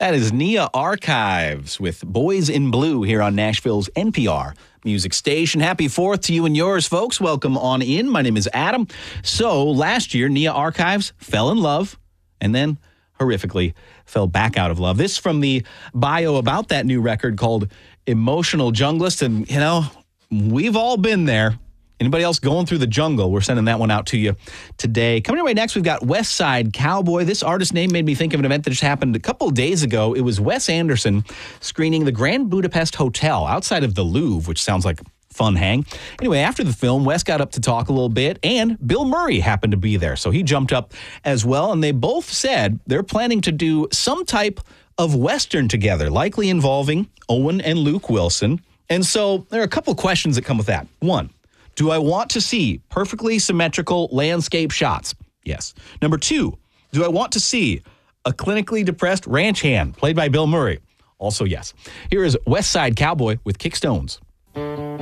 That is Nia Archives with Boys in Blue here on Nashville's NPR music station. Happy 4th to you and yours, folks. Welcome on in. My name is Adam. So last year, Nia Archives fell in love and then horrifically fell back out of love. This from the bio about that new record called Emotional Junglist. And, you know, we've all been there. Anybody else going through the jungle? We're sending that one out to you today. Coming right next, we've got West Side Cowboy. This artist name made me think of an event that just happened a couple of days ago. It was Wes Anderson screening the Grand Budapest Hotel outside of the Louvre, which sounds like fun hang. Anyway, after the film, Wes got up to talk a little bit, and Bill Murray happened to be there. So he jumped up as well, and they both said they're planning to do some type of Western together, likely involving Owen and Luke Wilson. And so there are a couple questions that come with that. One, do I want to see perfectly symmetrical landscape shots? Yes. Number two, do I want to see a clinically depressed ranch hand played by Bill Murray? Also yes. Here is West Side Cowboy with Kick Stones.